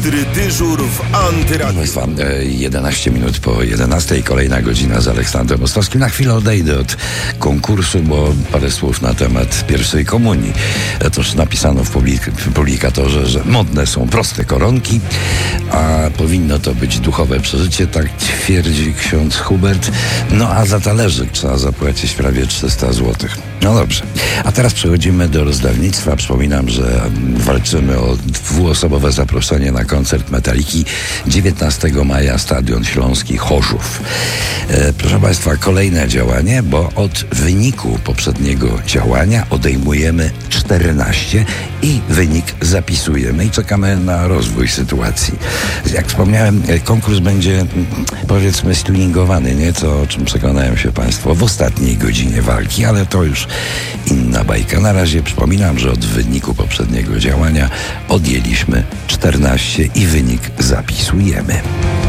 Dyżur w Antyradiu. Państwa, 11 minut po 11, kolejna godzina z Aleksandrem Ostowskim. Na chwilę odejdę od konkursu, bo parę słów na temat pierwszej komunii. Toż napisano w publikatorze, że modne są proste koronki, a powinno to być duchowe przeżycie, tak twierdzi ksiądz Hubert. No a za talerzyk trzeba zapłacić prawie 300 zł. No dobrze, a teraz przechodzimy do rozdawnictwa. Przypominam, że walczymy o dwuosobowe zaproszenie na koncert Metaliki 19 maja, Stadion Śląski Chorzów. Proszę Państwa, kolejne działanie, bo od wyniku poprzedniego działania odejmujemy 14 i wynik zapisujemy i czekamy na rozwój sytuacji. Jak wspomniałem, konkurs będzie, powiedzmy, stuningowany nieco, o czym przekonają się Państwo w ostatniej godzinie walki, ale to już inna bajka. Na razie przypominam, że od wyniku poprzedniego działania odjęliśmy 14 i wynik zapisujemy.